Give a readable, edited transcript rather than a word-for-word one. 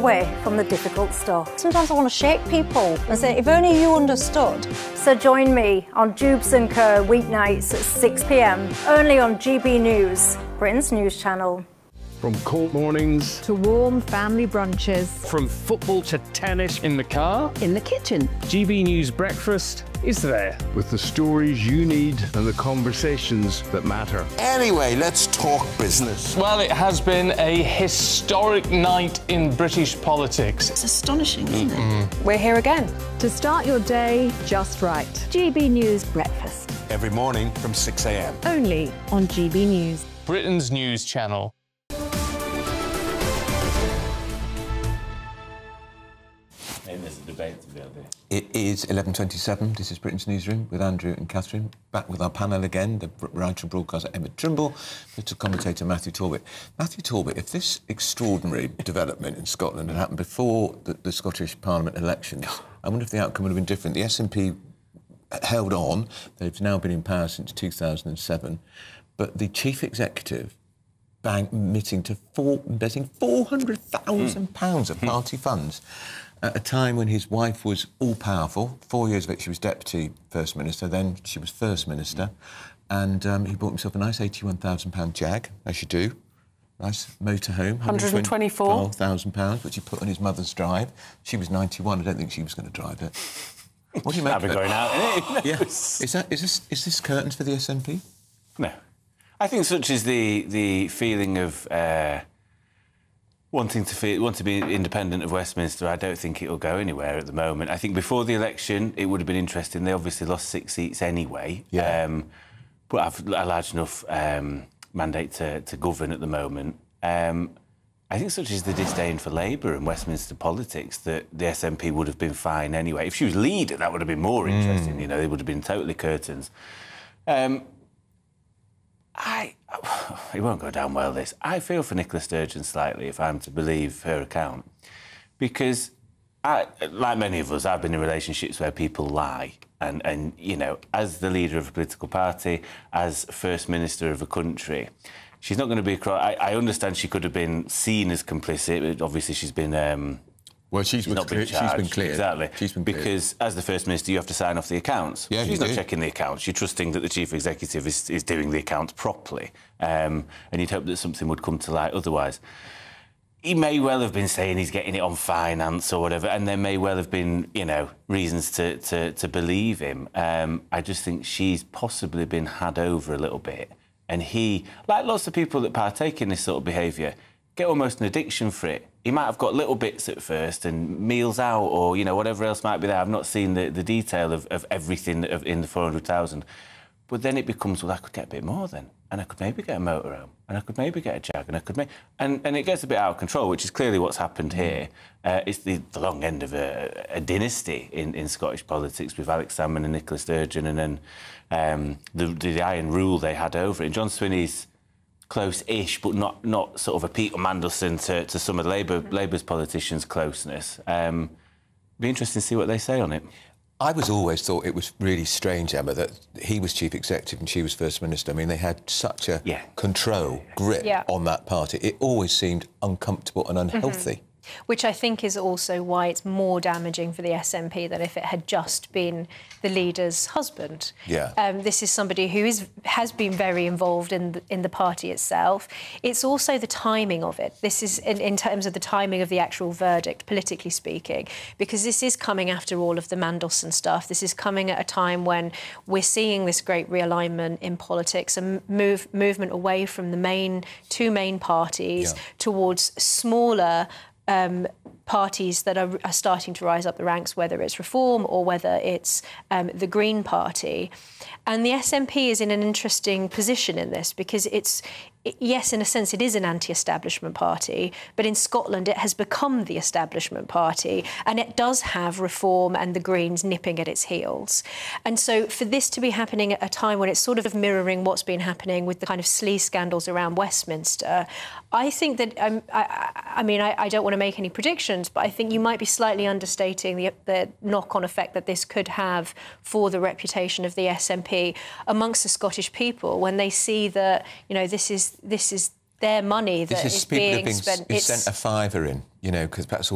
away from the difficult stuff. Sometimes I want to shake people and say, if only you understood. So join me on Jubes & Co weeknights at 6 p.m, only on GB News, Britain's news channel. From cold mornings to warm family brunches, from football to tennis in the car, in the kitchen. GB News Breakfast is there with the stories you need and the conversations that matter. Anyway, let's talk business. Well, it has been a historic night in British politics. It's astonishing, isn't it? We're here again to start your day just right. GB News Breakfast. Every morning from 6 a.m. Only on GB News, Britain's news channel. There's a debate to be had there. It is 11:27. This is Britain's Newsroom with Andrew and Catherine. Back with our panel again, the writer and broadcaster Emma Trimble, political commentator Matthew Talbot. Matthew Talbot, if this extraordinary development in Scotland had happened before the Scottish Parliament elections, I wonder if the outcome would have been different. The SNP held on. They've now been in power since 2007. But the chief executive admitting to betting £400,000 of party funds at a time when his wife was all-powerful. 4 years of it, she was Deputy First Minister, then she was First Minister, and he bought himself a nice £81,000 Jag, as you do. Nice motorhome. £124,000, which he put on his mother's drive. She was 91, I don't think she was going to drive it. What do you make of it? Going out, innit? Yeah. Is this curtains for the SNP? No. I think such is the feeling of wanting to be independent of Westminster. I don't think it'll go anywhere at the moment. I think before the election it would have been interesting. They obviously lost 6 seats anyway, but have a large enough mandate to govern at the moment. I think such is the disdain for Labour and Westminster politics that the SNP would have been fine anyway. If she was leader, that would have been more interesting. You know, they would have been totally curtains. It won't go down well, this. I feel for Nicola Sturgeon slightly, if I'm to believe her account, because, like many of us, I've been in relationships where people lie. And you know, as the leader of a political party, as First Minister of a country, she's not going to be... I understand she could have been seen as complicit, but obviously she's been... Well, she's been clear. Exactly. She's been clear. Because as the First Minister, you have to sign off the accounts. Yeah, she's not checking the accounts. You're trusting that the Chief Executive is doing the accounts properly. And you'd hope that something would come to light otherwise. He may well have been saying he's getting it on finance or whatever, and there may well have been, you know, reasons to believe him. I just think she's possibly been had over a little bit. And he, like lots of people that partake in this sort of behaviour, get almost an addiction for it. He might have got little bits at first and meals out or, you know, whatever else might be there. I've not seen the detail of everything in the 400,000. But then it becomes, well, I could get a bit more then. And I could maybe get a motorhome. And I could maybe get a Jag. And I could and it gets a bit out of control, which is clearly what's happened here. It's the long end of a dynasty in Scottish politics with Alex Salmond and Nicola Sturgeon and then the iron rule they had over it. And John Swinney's close-ish, but not sort of a Peter Mandelson to some of Labour's politicians' closeness. Be interesting to see what they say on it. I always thought it was really strange, Emma, that he was Chief Executive and she was First Minister. I mean, they had such a grip on that party. It always seemed uncomfortable and unhealthy. Which I think is also why it's more damaging for the SNP than if it had just been the leader's husband. Yeah. This is somebody who has been very involved in the party itself. It's also the timing of it. This is in terms of the timing of the actual verdict, politically speaking, because this is coming after all of the Mandelson stuff. This is coming at a time when we're seeing this great realignment in politics and movement away from the two main parties towards smaller parties that are starting to rise up the ranks, whether it's Reform or whether it's the Green Party. And the SNP is in an interesting position in this because yes, in a sense, it is an anti-establishment party, but in Scotland it has become the establishment party, and it does have Reform and the Greens nipping at its heels. And so for this to be happening at a time when it's sort of mirroring what's been happening with the kind of sleaze scandals around Westminster, I think that, I don't want to make any predictions, but I think you might be slightly understating the knock-on effect that this could have for the reputation of the SNP amongst the Scottish people when they see that, you know, this is their money that is being spent. It's sent a fiver in, you know, because perhaps